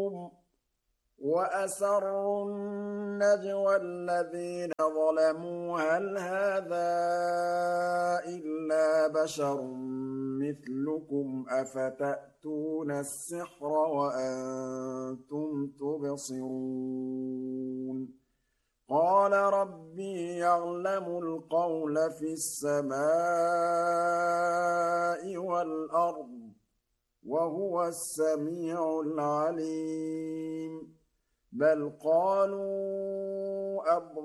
وَأَسَرُّوا النَّجْوَى الَّذِينَ ظَلَمُوا هَلْ هَٰذَا إِلَّا بَشَرٌ مِّثْلُكُمْ أَفَتَأْتُونَ السِّحْرَ وَأَنتُمْ تُبْصِرُونَ قَالَ رَبِّي يَعْلَمُ الْقَوْلَ فِي السَّمَاءِ وَالْأَرْضِ ۖ وَهُوَ السَّمِيعُ الْعَلِيمُ بَلْ قَالُوا